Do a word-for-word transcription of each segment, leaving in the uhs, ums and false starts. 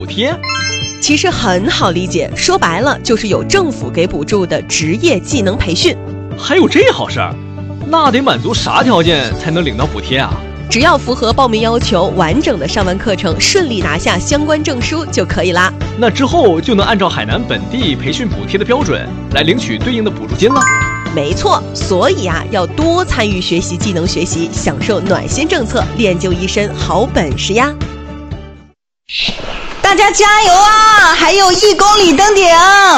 补贴？ 其实很好理解，说白了就是有政府给补助的职业技能培训。 还有这好事儿？那得满足啥条件才能领到补贴啊？ 只要符合报名要求，完整的上完课程，顺利拿下相关证书就可以啦。 那之后就能按照海南本地培训补贴的标准来领取对应的补助金了。 没错，所以啊，要多参与学习技能学习，享受暖心政策，练就一身好本事呀！ 大家加油啊！还有一公里登顶。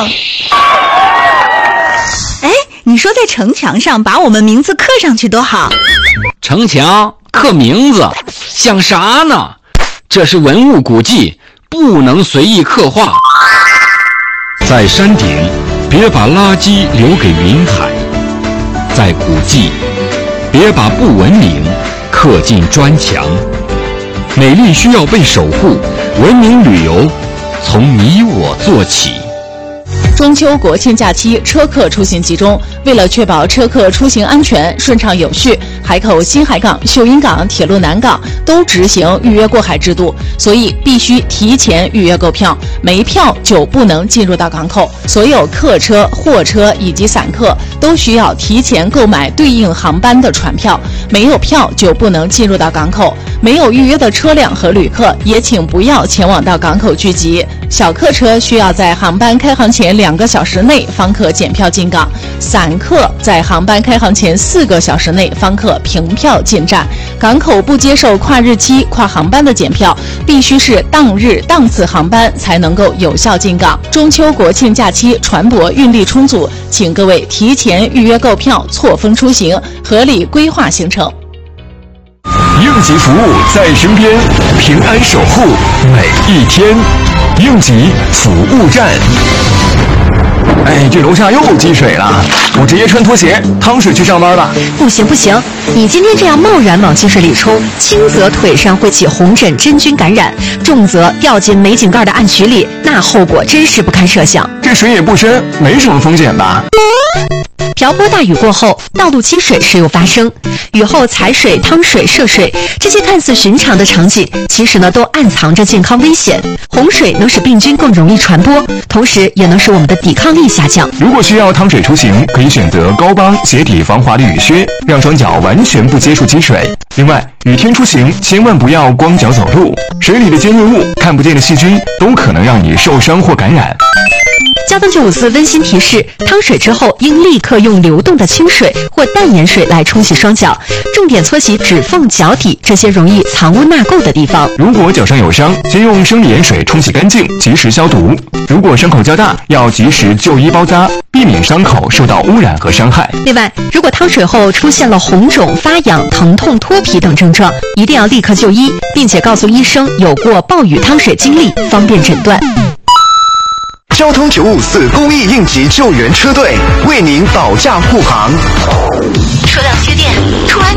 哎，你说在城墙上把我们名字刻上去多好。 城墙刻名字像啥呢？这是文物古迹，不能随意刻画。 在山顶，别把垃圾留给云海；在古迹，别把不文明刻进砖墙。美丽需要被守护，文明旅游从你我做起。 中秋国庆假期车客出行集中，为了确保车客出行安全、顺畅有序，海口新海港、秀英港、铁路南港都执行预约过海制度，所以必须提前预约购票，没票就不能进入到港口。所有客车、货车以及散客都需要提前购买对应航班的船票，没有票就不能进入到港口。没有预约的车辆和旅客也请不要前往到港口聚集。小客车需要在航班开航前两个小时内方可检票进港，散客在航班开航前四个小时内方可凭票进站。港口不接受跨日期、跨航班的检票，必须是当日当次航班才能够有效进港。中秋国庆假期船舶运力充足，请各位提前预约购票，错峰出行，合理规划行程。 应急服务在身边，平安守护每一天。应急服务站。哎，这楼下又积水了，我直接穿拖鞋趟水去上班吧。 不行不行，你今天这样贸然往积水里冲，轻则腿上会起红疹真菌感染，重则掉进煤井盖的暗渠里，那后果真是不堪设想。 这水也不深，没什么风险吧？ 瓢泼大雨过后，道路积水时有发生，雨后踩水、趟水、涉水，这些看似寻常的场景，其实呢都暗藏着健康危险。洪水能使病菌更容易传播，同时也能使我们的抵抗力下降。 如果需要趟水出行，可以选择高帮鞋底防滑的雨靴，让双脚完全不接触积水。另外，雨天出行千万不要光脚走路，水里的尖锐物、看不见的细菌都可能让你受伤或感染。 交通九五四温馨提示：趟水之后应立刻用流动的清水或淡盐水来冲洗双脚，重点搓洗指缝、脚底这些容易藏污纳垢的地方。 如果脚上有伤，先用生理盐水冲洗干净，及时消毒。如果伤口较大，要及时就医包扎，避免伤口受到污染和伤害。 另外，如果趟水后出现了红肿、发痒、疼痛、脱皮等症状，一定要立刻就医，并且告诉医生有过暴雨趟水经历，方便诊断。 交通九五四公益应急救援车队为您保驾护航。 车辆接电，出安